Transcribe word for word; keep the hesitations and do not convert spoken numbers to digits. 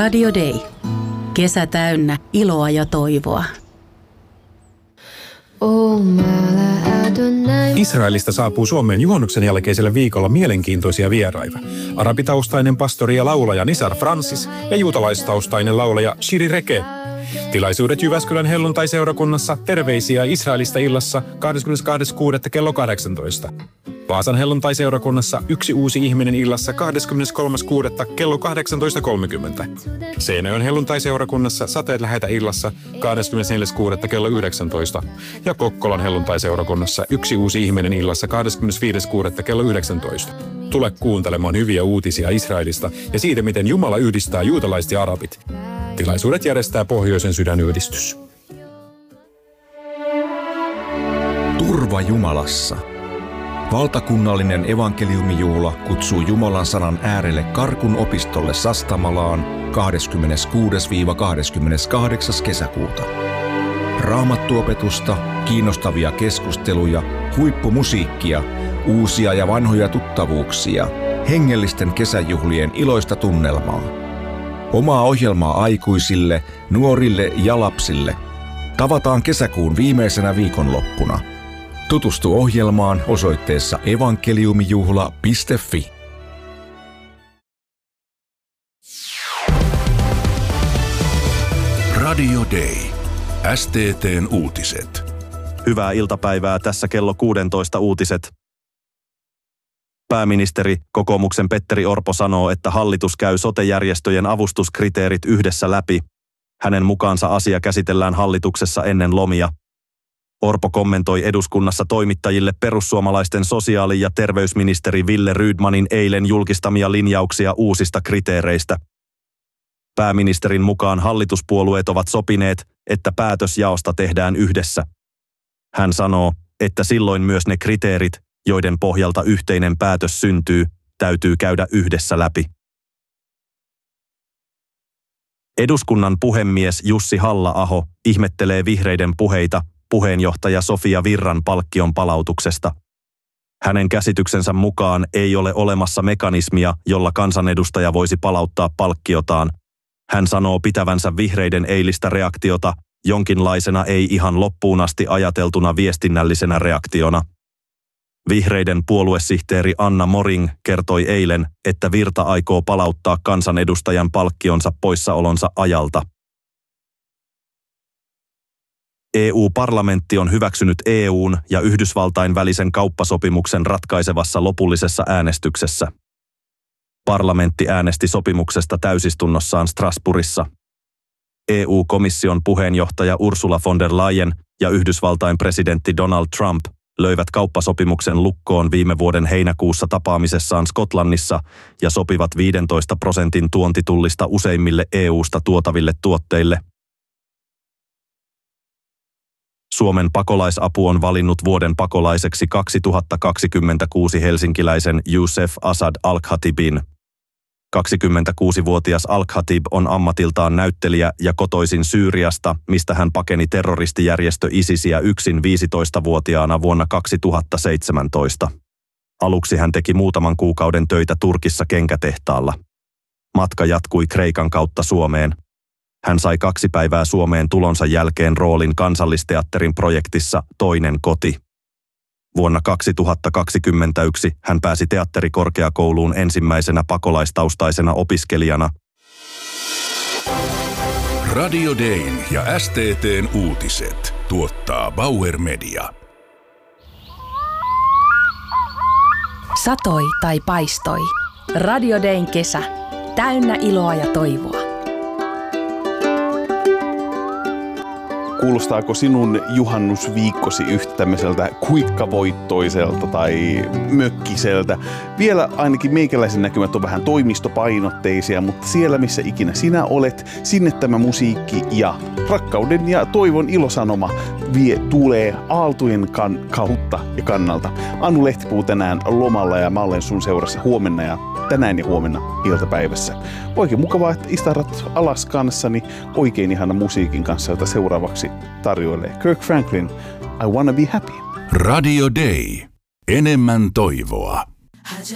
Radio Day. Kesä täynnä iloa ja toivoa. Israelista saapuu Suomeen juhannuksen jälkeisellä viikolla mielenkiintoisia vieraita. Arabitaustainen pastori ja laulaja Nisar Francis ja juutalaistaustainen laulaja Shiri Reke. Tilaisuudet Jyväskylän helluntai-seurakunnassa Terveisiä Israelista illassa kahdeskymmenestoinen kuudetta kello kahdeksantoista. Vaasan helluntai-seurakunnassa Yksi uusi ihminen illassa kahdeskymmeneskolmas kuudetta kello kahdeksantoista kolmekymmentä. Seinäjoen helluntai-seurakunnassa Sateet lähetä illassa kahdeskymmenesneljäs kuudetta kello yhdeksäntoista. Ja Kokkolan helluntai-seurakunnassa Yksi uusi ihminen illassa kahdeskymmenesviides kuudetta kello yhdeksäntoista. Tule kuuntelemaan hyviä uutisia Israelista ja siitä, miten Jumala yhdistää juutalaiset ja arabit. Tilaisuudet järjestää Pohjoisen sydänyhdistys. Turva Jumalassa. Valtakunnallinen evankeliumijuhla kutsuu Jumalan sanan äärelle Karkun opistolle Sastamalaan kahdeskymmeneskuudes kahdeskymmeneskahdeksas kesäkuuta. Raamattuopetusta, kiinnostavia keskusteluja, huippumusiikkia, uusia ja vanhoja tuttavuuksia, hengellisten kesäjuhlien iloista tunnelmaa. Omaa ohjelmaa aikuisille, nuorille ja lapsille. Tavataan kesäkuun viimeisenä viikonloppuna. Tutustu ohjelmaan osoitteessa evankeliumijuhla piste fi. Radio Day. S T T:n uutiset. Hyvää iltapäivää, tässä kello kuusitoista uutiset. Pääministeri, kokoomuksen Petteri Orpo sanoo, että hallitus käy sote-järjestöjen avustuskriteerit yhdessä läpi. Hänen mukaansa asia käsitellään hallituksessa ennen lomia. Orpo kommentoi eduskunnassa toimittajille perussuomalaisten sosiaali- ja terveysministeri Ville Rydmanin eilen julkistamia linjauksia uusista kriteereistä. Pääministerin mukaan hallituspuolueet ovat sopineet, että päätös jaosta tehdään yhdessä. Hän sanoo, että silloin myös ne kriteerit, joiden pohjalta yhteinen päätös syntyy, täytyy käydä yhdessä läpi. Eduskunnan puhemies Jussi Halla-aho ihmettelee vihreiden puheita puheenjohtaja Sofia Virran palkkion palautuksesta. Hänen käsityksensä mukaan ei ole olemassa mekanismia, jolla kansanedustaja voisi palauttaa palkkiotaan. Hän sanoo pitävänsä vihreiden eilistä reaktiota jonkinlaisena ei ihan loppuun asti ajateltuna viestinnällisenä reaktiona. Vihreiden puoluesihteeri Anna Moring kertoi eilen, että Virta aikoo palauttaa kansanedustajan palkkionsa poissaolonsa ajalta. E U-parlamentti on hyväksynyt E U:n ja Yhdysvaltain välisen kauppasopimuksen ratkaisevassa lopullisessa äänestyksessä. Parlamentti äänesti sopimuksesta täysistunnossaan Strasbourgissa. E U-komission puheenjohtaja Ursula von der Leyen ja Yhdysvaltain presidentti Donald Trump löivät kauppasopimuksen lukkoon viime vuoden heinäkuussa tapaamisessaan Skotlannissa ja sopivat viidentoista prosentin tuontitullista useimmille E U:sta tuotaville tuotteille. Suomen pakolaisapu on valinnut vuoden pakolaiseksi kaksituhattakaksikymmentäkuusi helsinkiläisen Youssef Asad Al-Khatibin. kaksikymmentäkuusivuotias Al-Khatib on ammatiltaan näyttelijä ja kotoisin Syyriasta, mistä hän pakeni terroristijärjestö ISISiä yksin viisitoistavuotiaana vuonna kaksituhattaseitsemäntoista. Aluksi hän teki muutaman kuukauden töitä Turkissa kenkätehtaalla. Matka jatkui Kreikan kautta Suomeen. Hän sai kaksi päivää Suomeen tulonsa jälkeen roolin Kansallisteatterin projektissa Toinen koti. Vuonna kaksituhattakaksikymmentäyksi hän pääsi teatterikorkeakouluun ensimmäisenä pakolaistaustaisena opiskelijana. Radio Dayn ja S T T:n uutiset tuottaa Bauer Media. Satoi tai paistoi. Radio Dayn kesä. Täynnä iloa ja toivoa. Kuulostaako sinun juhannusviikkosi yhtä tämmöiseltä kuikkavoittoiselta tai mökkiseltä? Vielä ainakin meikäläisen näkymät on vähän toimistopainotteisia, mutta siellä missä ikinä sinä olet, sinne tämä musiikki ja rakkauden ja toivon ilosanoma vie, tulee aaltojen kan- kautta ja kannalta. Anu Lehtipuu tänään lomalla ja mä olen sun seurassa huomenna ja tänään ja huomenna iltapäivässä. Oikein mukavaa, että istarat alas kanssani oikein ihana musiikin kanssa, jota seuraavaksi tarjoilee Kirk Franklin, I Wanna Be Happy. Radio Day. Enemmän toivoa.